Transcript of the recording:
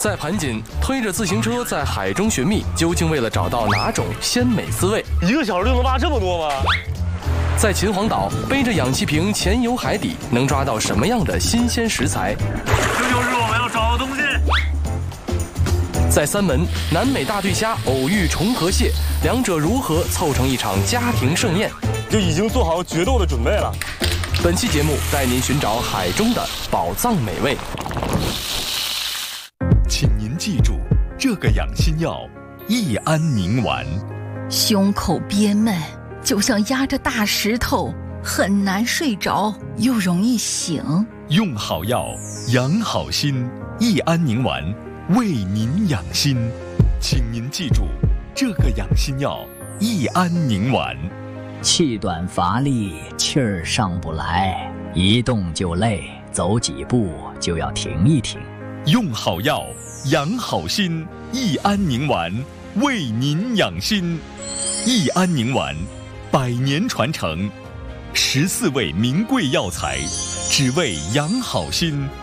在盘锦推着自行车在海中寻觅，究竟为了找到哪种鲜美滋味 ？1个小时就能挖这么多吗？ 在秦皇岛背着氧气瓶潜游海底，能抓到什么样的新鲜食材？ 这就是我们要找的东西。 在三门，南美大对虾偶遇重河蟹，两者如何凑成一场家庭盛宴？ 就已经做好决斗的准备了。 本期节目带您寻找海中的宝藏美味。 请您记住，这个养心药益安宁丸。 胸口憋闷，就像压着大石头，很难睡着，又容易醒。 用好药，养好心，益安宁丸为您养心。请您记住，这个养心药益安宁丸。 气短乏力，气儿上不来，一动就累，走几步就要停一停。 用好药，养好心，益安宁丸为您养心。益安宁丸100年传承，14味名贵药材，只为养好心。